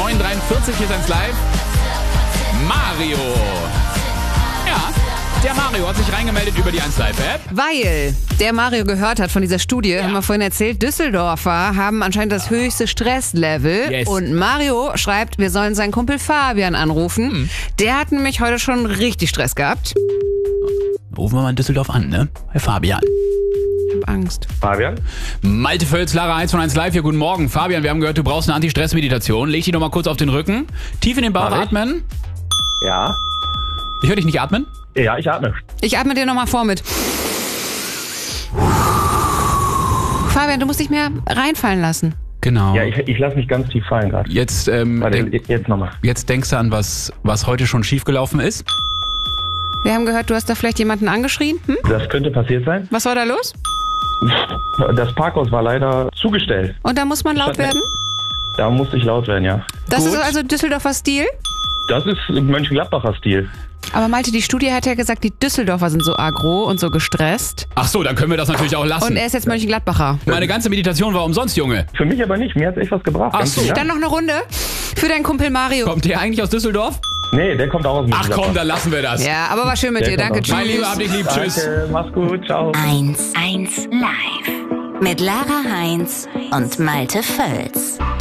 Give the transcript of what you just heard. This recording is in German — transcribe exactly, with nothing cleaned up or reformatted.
neun Uhr dreiundvierzig hier ist eins live. Mario. Ja, der Mario hat sich reingemeldet über die eins live App. Weil der Mario gehört hat von dieser Studie, ja. haben wir vorhin erzählt, Düsseldorfer haben anscheinend das höchste Stresslevel. Yes. Und Mario schreibt, wir sollen seinen Kumpel Fabian anrufen. Hm. Der hat nämlich heute schon richtig Stress gehabt. Rufen wir mal in Düsseldorf an, ne? Herr Fabian. Ich hab Angst. Fabian? Malte Völz, Lara eins von eins live hier, guten Morgen. Fabian, wir haben gehört, du brauchst eine Anti-Stress-Meditation. Leg dich noch mal kurz auf den Rücken. Tief in den Bauch atmen. Ja. Ich höre dich nicht atmen? Ja, ich atme. Ich atme dir noch mal vor mit. Fabian, du musst dich mehr reinfallen lassen. Genau. Ja, ich, ich lasse mich ganz tief fallen gerade. Jetzt, ähm, Warte, denk, jetzt nochmal. jetzt denkst du an, was, was heute schon schiefgelaufen ist? Wir haben gehört, du hast da vielleicht jemanden angeschrien. Hm? Das könnte passiert sein. Was war da los? Das Parkhaus war leider zugestellt. Und da muss man laut werden? Da musste ich laut werden, ja. Das Gut. ist also Düsseldorfer Stil? Das ist Mönchengladbacher Stil. Aber Malte, die Studie hat ja gesagt, die Düsseldorfer sind so agro und so gestresst. Ach so, dann können wir das natürlich auch lassen. Und er ist jetzt Mönchengladbacher. Meine ganze Meditation war umsonst, Junge. Für mich aber nicht. Mir hat es echt was gebracht. Ach Ganz so. viel, ja? Dann noch eine Runde für deinen Kumpel Mario. Kommt der eigentlich aus Düsseldorf? Nee, der kommt auch aus Ach Mönchengladbach. komm, dann lassen wir das. Ja, aber war schön mit Der dir. kommt Danke, auch. tschüss. Mein Lieber, hab dich lieb. Tschüss. Danke, mach's gut, ciao. eins eins live mit Lara Heinz und Malte Völz.